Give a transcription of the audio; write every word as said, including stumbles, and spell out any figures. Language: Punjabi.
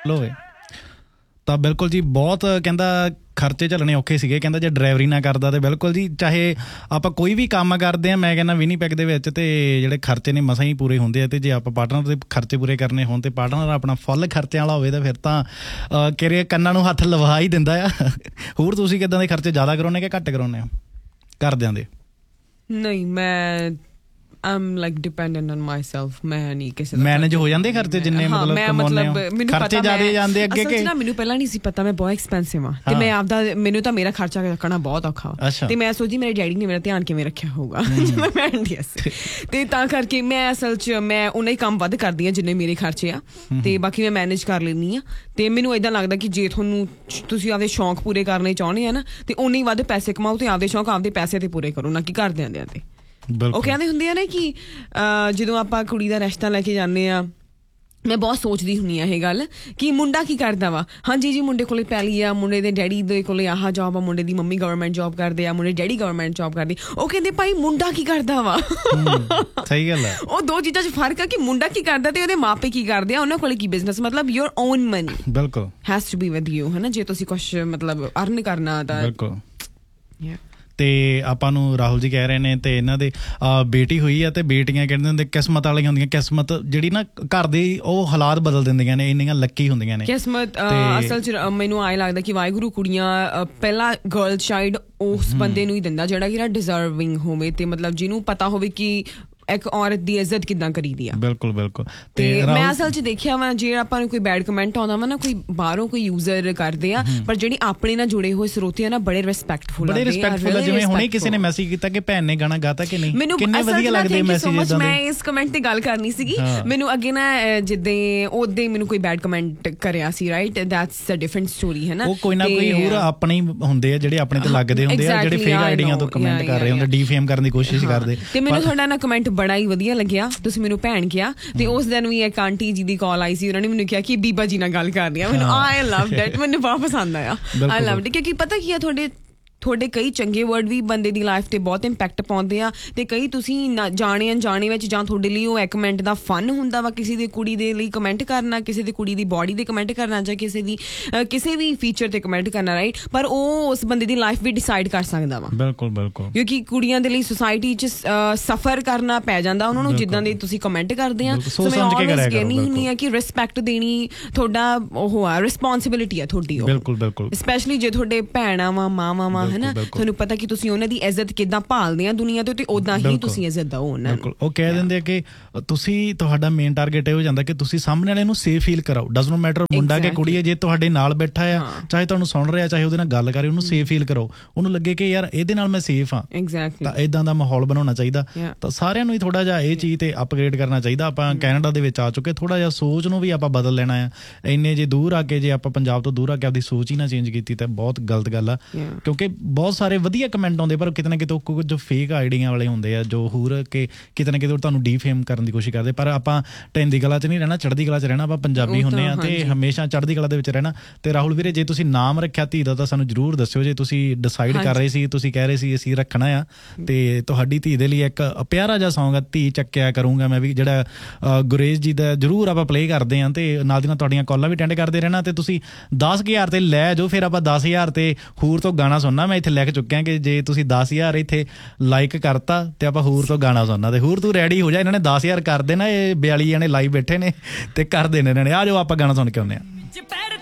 ਹੋਵੇ ਤਾਂ ਬਿਲਕੁਲ ਜੀ ਬਹੁਤ ਕਹਿੰਦਾ ਖਰਚੇ ਝੱਲਣੇ ਔਖੇ ਸੀਗੇ। ਕਹਿੰਦਾ ਜੇ ਡਰਾਈਵਰੀ ਨਾ ਕਰਦਾ ਤਾਂ ਬਿਲਕੁਲ ਜੀ ਚਾਹੇ ਆਪਾਂ ਕੋਈ ਵੀ ਕੰਮ ਕਰਦੇ ਹਾਂ, ਮੈਂ ਕਹਿੰਦਾ ਵਿਨੀਪੈਗ ਦੇ ਵਿੱਚ ਤੇ ਜਿਹੜੇ ਖਰਚੇ ਨੇ ਮਸਾਂ ਹੀ ਪੂਰੇ ਹੁੰਦੇ ਆ। ਅਤੇ ਜੇ ਆਪਾਂ ਪਾਰਟਨਰ ਦੇ ਖਰਚੇ ਪੂਰੇ ਕਰਨੇ ਹੋਣ ਅਤੇ ਪਾਰਟਨਰ ਆਪਣਾ ਫੁੱਲ ਖਰਚਿਆਂ ਵਾਲਾ ਹੋਵੇ ਤਾਂ ਫਿਰ ਤਾਂ ਕਿਹੜੇ ਕੰਨਾਂ ਨੂੰ ਹੱਥ ਲਵਾ ਹੀ ਦਿੰਦਾ ਆ। ਹੋਰ ਤੁਸੀਂ ਕਿੱਦਾਂ ਦੇ ਖਰਚੇ ਜ਼ਿਆਦਾ ਕਰਾਉਂਦੇ ਕਿ ਘੱਟ ਕਰਾਉਂਦੇ ਹੋ ਘਰਦਿਆਂ ਦੇ? ਨਹੀਂ, ਮੈਂ I'm like dependent on myself. ਮੈਂ ਨਹੀਂ ਕਿਸੇ ਦਾ ਮੈਨੇਜ ਹੋ ਜਾਂਦੇ ਖਰਚੇ ਜਿੰਨੇ ਮਤਲਬ ਕਮਾਉਂਦੇ ਹੋ? ਖਰਚੇ ਜ਼ਿਆਦਾ ਜਾਂਦੇ ਅੱਗੇ ਕਿ ਨਾ ਮੈਨੂੰ ਪਹਿਲਾਂ ਨਹੀਂ ਸੀ ਪਤਾ ਮੈਂ ਬਹੁਤ ਐਕਸਪੈਂਸਿਵ ਹਾਂ ਤੇ ਮੈਂ ਆਪਦਾ ਮੈਨੂੰ ਤਾਂ ਮੇਰਾ ਖਰਚਾ ਰੱਖਣਾ ਬਹੁਤ ਔਖਾ ਤੇ ਮੈਂ ਸੋਚੀ ਮੇਰੇ ਡੈਡੀ ਨੇ ਮੇਰਾ ਧਿਆਨ ਕਿਵੇਂ ਰੱਖਿਆ ਹੋਊਗਾ ਜਦੋਂ ਮੈਂ ਇੰਡੀਆ ਸੀ ਤੇ ਤਾਂ ਕਰਕੇ ਮੈਂ ਅਸਲ 'ਚ ਮੈਂ ਉਹਨਾਂ ਹੀ ਕੰਮ ਵੱਧ ਕਰਦੀ ਹਾਂ ਜਿੰਨੇ ਮੇਰੇ ਖਰਚੇ ਆ ਤੇ ਬਾਕੀ ਮੈਂ ਮੈਨੇਜ ਕਰ ਲੈਂਦੀ ਹਾਂ। ਤੇ ਮੈਨੂੰ ਏਦਾਂ ਲੱਗਦਾ ਕਿ ਜੇ ਤੁਹਾਨੂੰ ਤੁਸੀਂ ਆਪਦੇ ਸ਼ੌਂਕ ਪੂਰੇ ਕਰਨੇ ਚਾਹੁੰਦੇ ਆ ਨਾ ਤੇ ਉਨੇ ਹੀ ਵੱਧ ਪੈਸੇ ਕਮਾਓ ਤੇ ਆਪਦੇ ਸ਼ੌਂਕ ਆਪਦੇ ਪੈਸੇ ਤੇ ਪੂਰੇ ਕਰੋ, ਨਾ ਕਿ ਘਰਦਿਆਂ ਦੇ ਤੇ। ਉਹ ਕਹਿੰਦੇ ਹੁੰਦੇ ਆ ਨਾ ਕਿ ਜਦੋਂ ਆਪਾਂ ਕੁੜੀ ਦਾ ਰਿਸ਼ਤਾ ਲੈ ਕੇ ਜਾਂਦੇ ਹਾਂ, ਮੈਂ ਬਹੁਤ ਸੋਚਦੀ ਹੁੰਦੀ ਹਾਂ ਇਹ ਗੱਲ ਕਿ ਮੁੰਡਾ ਕੀ ਕਰਦਾ ਵਾ। ਹਾਂਜੀ ਜੀ, ਮੁੰਡੇ ਕੋਲੇ ਪੈਲੀ ਆ, ਮੁੰਡੇ ਦੇ ਡੈਡੀ ਦੇ ਕੋਲੇ ਆਹ ਜੋਬ ਆ, ਮੁੰਡੇ ਦੀ ਮੰਮੀ ਗਵਰਨਮੈਂਟ ਜੋਬ ਕਰਦੇ ਆ, ਮੁੰਡੇ ਡੈਡੀ ਗਵਰਨਮੈਂਟ ਜੋਬ ਕਰਦੇ। ਉਹ ਕਹਿੰਦੇ ਭਾਈ ਮੁੰਡਾ ਕੀ ਕਰਦਾ ਵਾ। ਸਹੀ ਗੱਲ ਹੈ। ਉਹ ਦੋ ਚੀਜ਼ਾਂ 'ਚ ਫਰਕ ਆ ਕਿ ਮੁੰਡਾ ਕੀ ਕਰਦਾ ਤੇ ਉਹਦੇ ਮਾਪੇ ਕੀ ਕਰਦੇ ਆ, ਉਹਨਾਂ ਕੋਲੇ ਕੀ ਬਿਜ਼ਨਸ, ਮਤਲਬ ਯੋਰ ਓਨ ਮਨੀ ਬਿਲਕੁਲ has to be with you, ਹੈ ਨਾ। ਜੇ ਤੁਸੀਂ ਕੁਛ ਮਤਲਬ ਅਰਨ ਕਰਨਾ ਤਾਂ ਬਿਲਕੁਲ। ਤੇ ਆਪਾਂ ਨੂੰ ਰਾਹੁਲ ਜੀ ਕਹਿ ਰਹੇ ਨੇ ਤੇ ਇਹਨਾਂ ਦੇ ਬੇਟੀ ਹੋਈ ਆ ਤੇ ਬੇਟੀਆਂ ਕਹਿੰਦੇ ਹੁੰਦੇ ਕਿਸਮਤ ਵਾਲੀਆਂ ਹੁੰਦੀਆਂ। ਕਿਸਮਤ ਜਿਹੜੀ ਨਾ ਘਰ ਦੀ ਉਹ ਹਾਲਾਤ ਬਦਲ ਦਿੰਦੀਆਂ ਨੇ, ਇੰਨੀਆਂ ਲੱਕੀ ਹੁੰਦੀਆਂ ਨੇ ਕਿਸਮਤ। ਅਸਲ 'ਚ ਮੈਨੂੰ ਆਏ ਲੱਗਦਾ ਕਿ ਵਾਹਿਗੁਰੂ ਕੁੜੀਆਂ ਪਹਿਲਾਂ ਗਰਲ ਚਾਈਲਡ ਉਸ ਬੰਦੇ ਨੂੰ ਹੀ ਦਿੰਦਾ ਜਿਹੜਾ ਕਿ ਨਾ ਡਿਜ਼ਰਵਿੰਗ ਹੋਵੇ ਤੇ ਮਤਲਬ ਜਿਹਨੂੰ ਪਤਾ ਹੋਵੇ ਕਿ ਇੱਕ ਔਰਤ ਦੀ ਇੱਜ਼ਤ ਕਿੱਦਾਂ ਕਰੀਦੀ ਆ। ਬਿਲਕੁਲ ਬਿਲਕੁਲ। ਤੇ ਮੈਂ ਅਸਲ 'ਚ ਦੇਖਿਆ ਵਾ ਜੇ ਆਪਾਂ ਨੂੰ ਕੋਈ ਬੈਡ ਕਮੈਂਟ ਆਉਂਦਾ ਵਾ ਨਾ, ਕੋਈ ਬਾਹਰੋਂ ਕੋਈ ਯੂਜ਼ਰ ਕਰਦੇ ਆ, ਪਰ ਜਿਹੜੀ ਆਪਣੇ ਨਾਲ ਜੁੜੇ ਹੋਏ ਸਰੋਤੇ ਆ ਨਾ ਬੜੇ ਰਿਸਪੈਕਟਫੁਲ ਬੜੇ ਰਿਸਪੈਕਟਫੁਲ। ਜਿਵੇਂ ਹੁਣੇ ਕਿਸੇ ਨੇ ਮੈਸੇਜ ਕੀਤਾ ਕਿ ਭੈਣ ਨੇ ਗਾਣਾ ਗਾਤਾ ਕਿ ਨਹੀਂ, ਕਿੰਨੇ ਵਧੀਆ ਲੱਗਦੇ ਮੈਸੇਜ। ਮੈਂ ਇਸ ਕਮੈਂਟ ਤੇ ਗੱਲ ਕਰਨੀ ਸੀਗੀ। ਮੈਨੂੰ ਅੱਗੇ ਨਾ ਜਿੱਦਾਂ ਉਹਦੇ ਮੈਨੂੰ ਕੋਈ ਬੈਡ ਕਮੈਂਟ ਕਰਿਆ ਸੀ, right, that's a different story, ਹੈ ਨਾ। ਉਹ ਕੋਈ ਨਾ ਕੋਈ ਹੋਰ ਆਪਣੇ ਹੁੰਦੇ ਆ ਜਿਹੜੇ ਆਪਣੇ ਤੇ ਲੱਗਦੇ ਹੁੰਦੇ ਆ, ਜਿਹੜੇ ਫੇਕ ਆਈਡੀਆਂ ਤੋਂ ਕਮੈਂਟ ਕਰ ਰਹੇ ਹੁੰਦੇ, ਡੀਫੇਮ ਕਰਨ ਦੀ ਕੋਸ਼ਿਸ਼ ਕਰਦੇ। ਤੇ ਮੈਨੂੰ ਤੁਹਾਡਾ ਨਾ ਕਮੈਂਟ ਬੜਾ ਹੀ ਵਧੀਆ ਲੱਗਿਆ, ਤੁਸੀਂ ਮੈਨੂੰ ਭੈਣ ਕਿਹਾ। ਤੇ ਉਸ ਦਿਨ ਵੀ ਇੱਕ ਆਂਟੀ ਜੀ ਦੀ ਕਾਲ ਆਈ ਸੀ, ਉਹਨਾਂ ਨੇ ਮੈਨੂੰ ਕਿਹਾ ਕਿ ਬੀਬਾ ਜੀ ਨਾਲ ਗੱਲ ਕਰਨੀ ਆ। ਮੈਨੂੰ ਆਈ ਲਵ ਦੈਟ, ਮੈਨੂੰ ਬਹੁਤ ਪਸੰਦ ਆਇਆ। ਆਈ ਲਵ ਇਟ ਕਿਉਂਕਿ ਪਤਾ ਕੀ ਆ, ਤੁਹਾਡੇ ਤੁਹਾਡੇ ਕਈ ਚੰਗੇ ਵਰਡ ਵੀ ਬੰਦੇ ਦੀ ਲਾਈਫ 'ਤੇ ਬਹੁਤ ਇੰਪੈਕਟ ਪਾਉਂਦੇ ਆ ਤੇ ਕਈ ਤੁਸੀਂ ਨਾ ਜਾਣੇ ਅਣਜਾਣੇ ਵਿੱਚ ਜਾਂ ਤੁਹਾਡੇ ਲਈ ਉਹ ਇੱਕ ਮਿੰਟ ਦਾ ਫਨ ਹੁੰਦਾ ਵਾ ਕਿਸੇ ਦੀ ਕੁੜੀ ਦੇ ਲਈ ਕਮੈਂਟ ਕਰਨਾ, ਕਿਸੇ ਦੀ ਕੁੜੀ ਦੀ ਬੋਡੀ 'ਤੇ ਕਮੈਂਟ ਕਰਨਾ ਜਾਂ ਕਿਸੇ ਦੀ ਕਿਸੇ ਵੀ ਫੀਚਰ 'ਤੇ ਕਮੈਂਟ ਕਰਨਾ, ਰਾਈਟ। ਪਰ ਉਹ ਉਸ ਬੰਦੇ ਦੀ ਲਾਈਫ ਵੀ ਡਿਸਾਈਡ ਕਰ ਸਕਦਾ ਵਾ। ਬਿਲਕੁਲ ਬਿਲਕੁਲ। ਕਿਉਂਕਿ ਕੁੜੀਆਂ ਦੇ ਲਈ ਸੁਸਾਇਟੀ 'ਚ ਸਫਰ ਕਰਨਾ ਪੈ ਜਾਂਦਾ ਉਹਨਾਂ ਨੂੰ ਜਿੱਦਾਂ ਦੇ ਤੁਸੀਂ ਕਮੈਂਟ ਕਰਦੇ ਆ। ਸੋ ਮੈਂ ਆਲਵੇਜ਼ ਕਹਿੰਦੀ ਹੁੰਦੀ ਆ ਕਿ ਰਿਸਪੈਕਟ ਦੇਣੀ ਤੁਹਾਡਾ ਉਹ ਆ, ਰਿਸਪੋਂਸਿਬਿਲਿਟੀ ਆ ਤੁਹਾਡੀ। ਬਿਲਕੁਲ ਬਿਲਕੁਲ। ਸਪੈਸ਼ਲੀ ਜੇ ਤੁਹਾਡੇ ਭੈਣਾਂ ਵਾ, ਮਾਵਾਂ ਵਾ, ਹੈ ਨਾ, ਤੁਹਾਨੂੰ ਪਤਾ ਕਿ ਤੁਸੀਂ ਉਹਨਾਂ ਦੀ ਇੱਜ਼ਤ ਕਿੱਦਾਂ ਭਾਲਦੇ ਆ ਦੁਨੀਆ ਤੇ, ਉਦਾਂ ਹੀ ਤੁਸੀਂ ਇੱਜ਼ਤ ਦਿਓ ਉਹਨਾਂ ਨੂੰ। ਉਹ ਕਹਿ ਦਿੰਦੇ ਆ ਕਿ ਤੁਸੀਂ ਤੁਹਾਡਾ ਮੇਨ ਟਾਰਗੇਟ ਇਹ ਹੋ ਜਾਂਦਾ ਕਿ ਤੁਸੀਂ ਸਾਹਮਣੇ ਵਾਲੇ ਨੂੰ ਸੇਫ ਫੀਲ ਕਰਾਓ। ਡਜ਼ ਨੋਟ ਮੈਟਰ ਮੁੰਡਾ ਕਿ ਕੁੜੀ ਹੈ, ਜੇ ਤੁਹਾਡੇ ਨਾਲ ਬੈਠਾ ਆ, ਚਾਹੇ ਤੁਹਾਨੂੰ ਸੁਣ ਰਿਹਾ, ਚਾਹੇ ਉਹਦੇ ਨਾਲ ਗੱਲ ਕਰੇ, ਉਹਨੂੰ ਸੇਫ ਫੀਲ ਕਰਾਓ, ਉਹਨੂੰ ਲੱਗੇ ਕਿ ਯਾਰ ਇਹਦੇ ਨਾਲ ਮੈਂ ਸੇਫ ਹਾਂ। ਤਾਂ ਏਦਾਂ ਦਾ ਮਾਹੌਲ ਬਣਾਉਣਾ ਚਾਹੀਦਾ। ਤਾਂ ਸਾਰਿਆਂ ਨੂੰ ਹੀ ਥੋੜਾ ਜਿਹਾ ਇਹ ਚੀਜ਼ ਤੇ ਅਪਗ੍ਰੇਡ ਕਰਨਾ ਚਾਹੀਦਾ। ਆਪਾਂ ਕੈਨੇਡਾ ਦੇ ਵਿੱਚ ਆ ਚੁੱਕੇ, ਥੋੜਾ ਜਿਹਾ ਸੋਚ ਨੂੰ ਵੀ ਆਪਾਂ ਬਦਲ ਲੈਣਾ ਆ। ਇੰਨੇ ਜੇ ਦੂਰ ਆ ਕੇ ਜੇ ਆਪਾਂ ਪੰਜਾਬ ਤੋਂ ਦੂਰ ਆ ਕੇ ਆਪਦੀ ਸੋਚ ਹੀ ਨਾ ਚੇਂਜ ਕੀਤੀ ਤਾਂ ਬਹੁਤ ਗਲਤ ਗੱਲ ਆ। ਕਿਉਂਕਿ ਬਹੁਤ ਸਾਰੇ ਵਧੀਆ ਕਮੈਂਟ ਆਉਂਦੇ ਪਰ ਕਿਤੇ ਨਾ ਕਿਤੇ ਕੁਝ ਜੋ ਫੇਕ ਆਈਡੀਆਂ ਵਾਲੇ ਹੁੰਦੇ ਆ, ਜੋ ਹੋਰ ਕਿ ਕਿਤੇ ਨਾ ਕਿਤੇ ਤੁਹਾਨੂੰ ਡੀਫੇਮ ਕਰਨ ਦੀ ਕੋਸ਼ਿਸ਼ ਕਰਦੇ। ਪਰ ਆਪਾਂ ਢਹਿੰਦੀ ਕਲਾ 'ਚ ਨਹੀਂ ਰਹਿਣਾ, ਚੜ੍ਹਦੀ ਕਲਾ 'ਚ ਰਹਿਣਾ। ਆਪਾਂ ਪੰਜਾਬੀ ਹੁੰਦੇ ਆ ਤੇ ਹਮੇਸ਼ਾ ਚੜ੍ਹਦੀ ਕਲਾ ਦੇ ਵਿੱਚ ਰਹਿਣਾ। ਤੇ ਰਾਹੁਲ ਵੀਰੇ, ਜੇ ਤੁਸੀਂ ਨਾਮ ਰੱਖਿਆ ਧੀ ਦਾ ਤਾਂ ਸਾਨੂੰ ਜ਼ਰੂਰ ਦੱਸਿਓ। ਜੇ ਤੁਸੀਂ ਡਿਸਾਈਡ ਕਰ ਰਹੇ ਸੀ, ਤੁਸੀਂ ਕਹਿ ਰਹੇ ਸੀ ਅਸੀਂ ਰੱਖਣਾ ਆ, ਤੇ ਤੁਹਾਡੀ ਧੀ ਦੇ ਲਈ ਇੱਕ ਪਿਆਰਾ ਜਿਹਾ ਸੌਂਗ ਆ ਧੀ ਚੱਕਿਆ ਕਰੂੰਗਾ ਮੈਂ ਵੀ, ਜਿਹੜਾ ਗੁਰੇਜ਼ ਜੀ ਦਾ, ਜ਼ਰੂਰ ਆਪਾਂ ਪਲੇ ਕਰਦੇ ਹਾਂ। ਤੇ ਨਾਲ ਦੀ ਨਾਲ ਤੁਹਾਡੀਆਂ ਕਾਲਾਂ ਵੀ ਅਟੈਂਡ ਕਰਦੇ ਰਹਿਣਾ। ਤੇ ਤੁਸੀਂ ਦਸ ਹਜ਼ਾਰ ਤੇ ਲੈ ਜਾਓ, ਫਿਰ ਆਪਾਂ ਦਸ ਹਜ਼ਾਰ ਤੇ ਹੋਰ ਤੋਂ ਗਾਣਾ ਸੁਣਨਾ। ਮੈਂ ਇੱਥੇ ਲਿਖ ਚੁੱਕਿਆ ਕਿ ਜੇ ਤੁਸੀਂ ਦਸ ਹਜ਼ਾਰ ਇੱਥੇ ਲਾਈਕ ਕਰਤਾ ਤੇ ਆਪਾਂ ਹੋਰ ਤੋਂ ਗਾਣਾ ਸੁਣਨਾ। ਤੇ ਹੋਰ ਤੂੰ ਰੈਡੀ ਹੋ ਜਾ, ਇਹਨਾਂ ਨੇ ਦਸ ਹਜ਼ਾਰ ਕਰ ਦੇਣਾ। ਇਹ ਬਿਆਲੀ ਜਣੇ ਲਾਈਵ ਬੈਠੇ ਨੇ ਤੇ ਕਰ ਦੇਣੇ ਇਹਨਾਂ ਨੇ। ਆ ਜਾਓ ਆਪਾਂ ਗਾਣਾ ਸੁਣ ਕੇ ਆਉਂਦੇ ਹਾਂ।